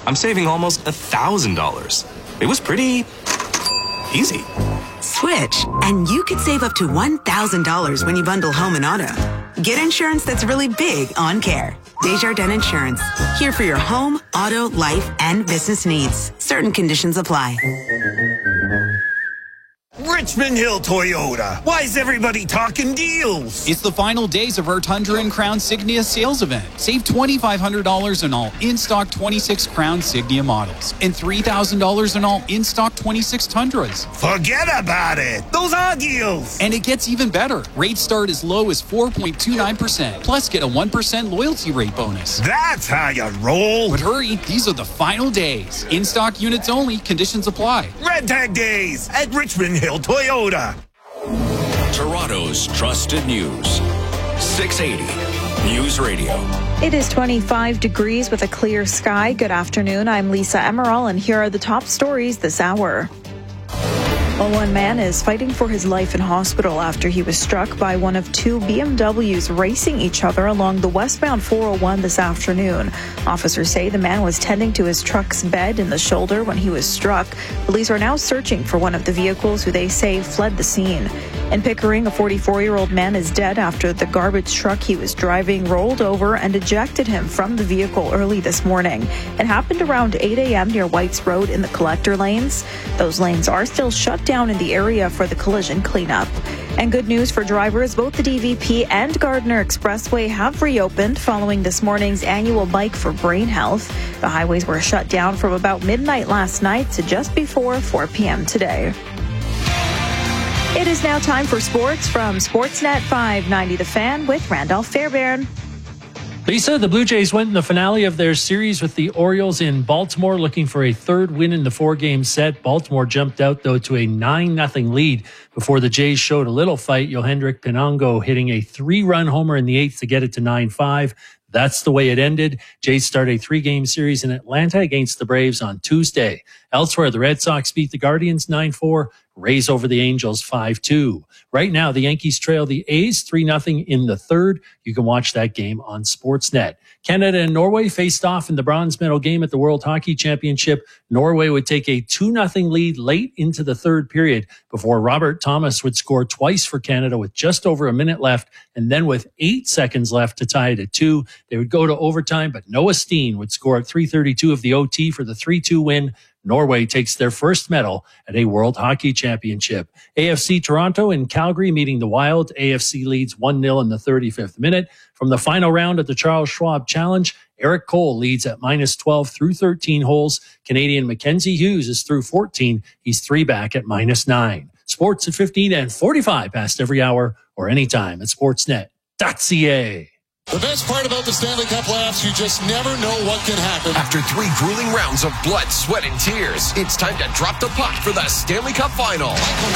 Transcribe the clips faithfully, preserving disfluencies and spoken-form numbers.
I'm saving almost one thousand dollars. It was pretty easy. Switch, and you could save up to one thousand dollars when you bundle home and auto. Get insurance that's really big on care. Desjardins Insurance. Here for your home, auto, life, and business needs. Certain conditions apply. Richmond Hill Toyota. Why is everybody talking deals? It's the final days of our Tundra and Crown Signia sales event. Save two thousand five hundred dollars on all in-stock twenty-six Crown Signia models and three thousand dollars on all in-stock twenty-six Tundras. Forget about it. Those are deals. And it gets even better. Rates start as low as four point two nine percent. Plus, get a one percent loyalty rate bonus. That's how you roll. But hurry, these are the final days. In-stock units only. Conditions apply. Red Tag Days at Richmond Hill Toyota. Toronto's trusted news. six eighty News Radio. It is twenty-five degrees with a clear sky. Good afternoon. I'm Lisa Emerald, and here are the top stories this hour. Well, one man is fighting for his life in hospital after he was struck by one of two B M Ws racing each other along the westbound four oh one this afternoon. Officers say the man was tending to his truck's bed in the shoulder when he was struck. Police are now searching for one of the vehicles who they say fled the scene. In Pickering, a forty-four-year-old man is dead after the garbage truck he was driving rolled over and ejected him from the vehicle early this morning. It happened around eight a.m. near Whites Road in the collector lanes. Those lanes are still shut down in the area for the collision cleanup. And good news for drivers, both the D V P and Gardiner Expressway have reopened following this morning's annual Bike for Brain Health. The highways were shut down from about midnight last night to just before four p.m. today. It is now time for sports from Sportsnet five ninety The Fan with Randolph Fairbairn. Lisa, the Blue Jays went in the finale of their series with the Orioles in Baltimore, looking for a third win in the four-game set. Baltimore jumped out, though, to a nine nothing lead before the Jays showed a little fight. Yohendrick Pinango hitting a three-run homer in the eighth to get it to nine five. That's the way it ended. Jays start a three-game series in Atlanta against the Braves on Tuesday. Elsewhere, the Red Sox beat the Guardians nine four. Rays over the Angels five two. Right now, the Yankees trail the A's three nothing in the third. You can watch that game on Sportsnet. Canada and Norway faced off in the bronze medal game at the World Hockey Championship. Norway would take a two nothing lead late into the third period before Robert Thomas would score twice for Canada with just over a minute left, and then with eight seconds left to tie it at two. They would go to overtime, but Noah Steen would score at three thirty-two of the O T for the three two win. Norway takes their first medal at a World Hockey Championship. A F C Toronto and Calgary meeting the Wild. A F C leads one nil in the thirty-fifth minute. From the final round of the Charles Schwab Challenge, Eric Cole leads at minus twelve through thirteen holes. Canadian Mackenzie Hughes is through fourteen. He's three back at minus nine. Sports at fifteen and forty-five past every hour or anytime at sportsnet dot c a. The best part about the Stanley Cup playoffs, you just never know what can happen. After three grueling rounds of blood, sweat, and tears, it's time to drop the puck for the Stanley Cup Final.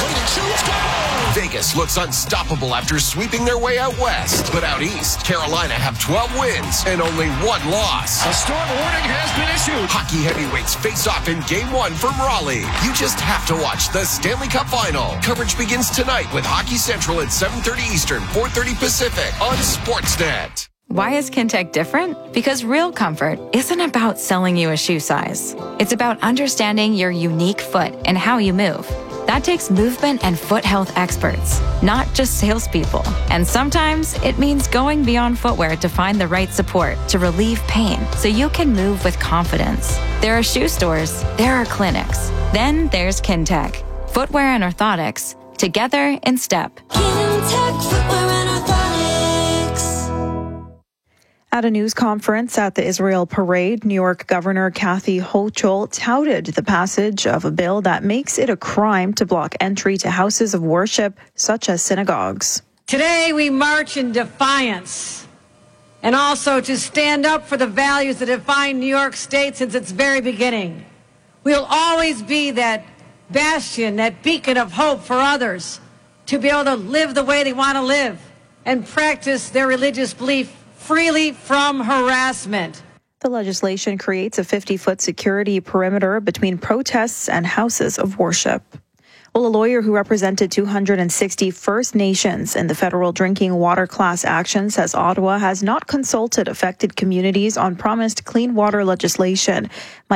Vegas looks unstoppable after sweeping their way out west. But out east, Carolina have twelve wins and only one loss. A storm warning has been issued. Hockey heavyweights face off in Game one from Raleigh. You just have to watch the Stanley Cup Final. Coverage begins tonight with Hockey Central at seven thirty Eastern, four thirty Pacific on Sportsnet. Why is Kintec different? Because real comfort isn't about selling you a shoe size. It's about understanding your unique foot and how you move. That takes movement and foot health experts, not just salespeople. And sometimes it means going beyond footwear to find the right support to relieve pain so you can move with confidence. There are shoe stores, there are clinics. Then there's Kintec. Footwear and orthotics, together in step. Kintec Footwear and Orthotics. At a news conference at the Israel Parade, New York Governor Kathy Hochul touted the passage of a bill that makes it a crime to block entry to houses of worship, such as synagogues. Today we march in defiance and also to stand up for the values that define New York State since its very beginning. We will always be that bastion, that beacon of hope for others to be able to live the way they want to live and practice their religious belief freely from harassment. The legislation creates a fifty-foot security perimeter between protests and houses of worship. Well, a lawyer who represented two hundred sixty First Nations in the federal drinking water class action says Ottawa has not consulted affected communities on promised clean water legislation.